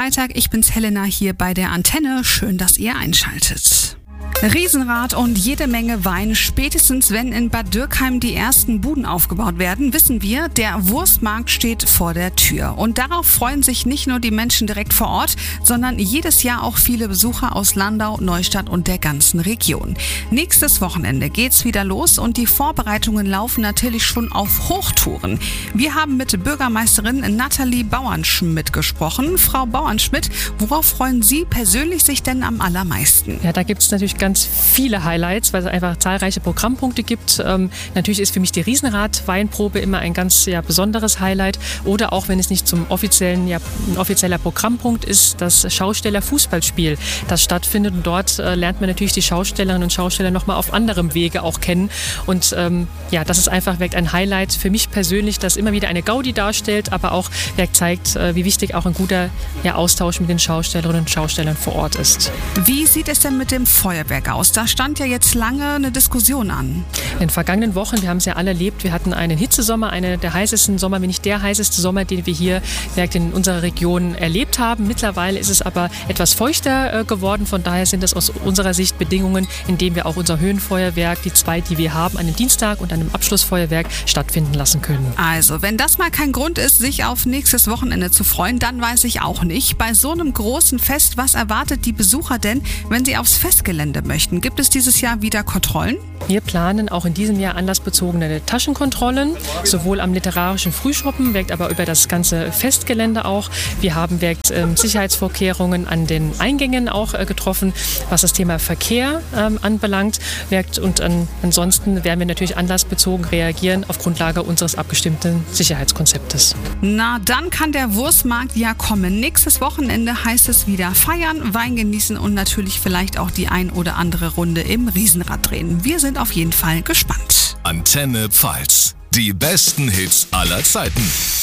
Freitag. Ich bin's Helena hier bei der Antenne. Schön, dass ihr einschaltet. Riesenrad und jede Menge Wein. Spätestens wenn in Bad Dürkheim die ersten Buden aufgebaut werden, wissen wir, der Wurstmarkt steht vor der Tür. Und darauf freuen sich nicht nur die Menschen direkt vor Ort, sondern jedes Jahr auch viele Besucher aus Landau, Neustadt und der ganzen Region. Nächstes Wochenende geht's wieder los und die Vorbereitungen laufen natürlich schon auf Hochtouren. Wir haben mit Bürgermeisterin Nathalie Bauernschmidt gesprochen. Frau Bauernschmidt, worauf freuen Sie persönlich sich denn am allermeisten? Ja, da gibt's natürlich ganz viele Highlights, weil es einfach zahlreiche Programmpunkte gibt. Natürlich ist für mich die Riesenrad-Weinprobe immer ein ganz besonderes Highlight. Oder auch, wenn es nicht ein offizieller Programmpunkt ist, das Schausteller-Fußballspiel, das stattfindet. Und dort lernt man natürlich die Schaustellerinnen und Schausteller nochmal auf anderem Wege auch kennen. Und das ist einfach ein Highlight für mich persönlich, das immer wieder eine Gaudi darstellt, aber auch zeigt, wie wichtig auch ein guter Austausch mit den Schaustellerinnen und Schaustellern vor Ort ist. Wie sieht es denn mit dem Feuerwerk aus? Da stand ja jetzt lange eine Diskussion an. In den vergangenen Wochen, wir haben es ja alle erlebt, wir hatten einen Hitzesommer, einer der heißesten Sommer, wenn nicht der heißeste Sommer, den wir hier in unserer Region erlebt haben. Mittlerweile ist es aber etwas feuchter geworden, von daher sind das aus unserer Sicht Bedingungen, in denen wir auch unser Höhenfeuerwerk, die zwei, die wir haben, an einem Dienstag und einem Abschlussfeuerwerk stattfinden lassen können. Also, wenn das mal kein Grund ist, sich auf nächstes Wochenende zu freuen, dann weiß ich auch nicht. Bei so einem großen Fest, was erwartet die Besucher denn, wenn sie aufs Festgelände möchten? Gibt es dieses Jahr wieder Kontrollen? Wir planen auch in diesem Jahr anlassbezogene Taschenkontrollen, sowohl am literarischen Frühschoppen, aber über das ganze Festgelände auch. Wir haben Sicherheitsvorkehrungen an den Eingängen auch getroffen, was das Thema Verkehr anbelangt. Und ansonsten werden wir natürlich anlassbezogen reagieren auf Grundlage unseres abgestimmten Sicherheitskonzeptes. Na, dann kann der Wurstmarkt ja kommen. Nächstes Wochenende heißt es wieder feiern, Wein genießen und natürlich vielleicht auch die ein oder andere Runde im Riesenrad drehen. Wir sind auf jeden Fall gespannt. Antenne Pfalz. Die besten Hits aller Zeiten.